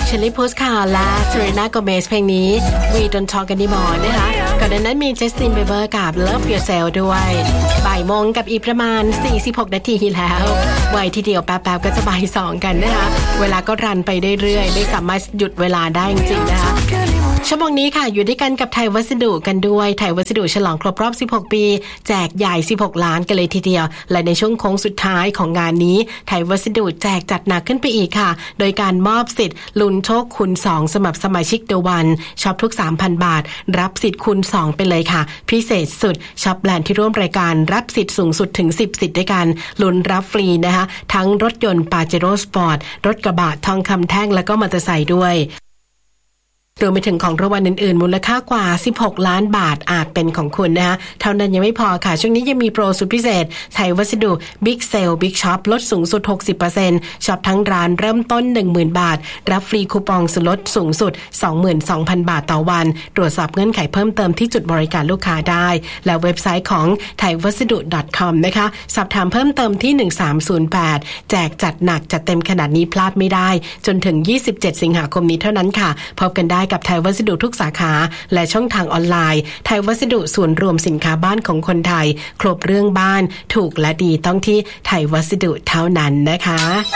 เชลลี่พูสคาและเซเรนาโกเมสเพลงนี้ We Don't Talk Anymore นะคะก่อนหน้านั้นมีเจสตินบีเบอร์กับ Love Yourself ด้วยบ่ายโมงกับอีกประมาณ46นาทีแล้วไวทีเดียวแป๊บๆก็จะบ่าย2กันนะคะเวลาก็รันไปเรื่อยๆไม่สามารถหยุดเวลาได้จริงๆนะคะชั่วโมงนี้ค่ะอยู่ด้วยกันกับไทยวัสดุกันด้วยไทยวัสดุฉลองครบรอบ16ปีแจกใหญ่16ล้านกันเลยทีเดียวและในช่วงโค้งสุดท้ายของงานนี้ไทยวัสดุแจกจัดหนักขึ้นไปอีกค่ะโดยการมอบสิทธิ์ลุ้นโชคคูณ2สำหรับสมาชิก The One ช็อปทุก 3,000 บาทรับสิทธิ์คูณ2ไปเลยค่ะพิเศษสุดช็อปแบรนด์ที่ร่วมรายการรับสิทธิ์สูงสุดถึง10สิทธิ์ด้วยกันลุ้นรับฟรีนะคะทั้งรถยนต์ Pajero Sport รถกระบะทองคำแท่งและก็มอเตอร์ไซค์ด้วยรวมไปถึงของรางวัลอื่นๆมูลค่ากว่า16ล้านบาทอาจเป็นของคุณนะคะเท่านั้นยังไม่พอค่ะช่วงนี้ยังมีโปรสุดพิเศษไทยวัสดุ Big Sale Big Shop ลดสูงสุด 60% ช็อปทั้งร้านเริ่มต้น 10,000 บาทรับฟรีคูปองส่วนลดสูงสุด 22,000 บาทต่อวันตรวจสอบเงื่อนไขเพิ่มเติมที่จุดบริการลูกค้าได้และเว็บไซต์ของ thaiwasadu.com นะคะสอบถามเพิ่มเติมที่1308แจกจัดหนักจัดเต็มขนาดนี้พลาดไม่ได้จนถึง27สิงหาคมนี้เท่านั้นค่ะพบกันได้กับไทยวัสดุทุกสาขาและช่องทางออนไลน์ไทยวัสดุส่วนรวมสินค้าบ้านของคนไทยครบเรื่องบ้านถูกและดีต้องที่ไทยวัสดุเท่านั้นนะคะ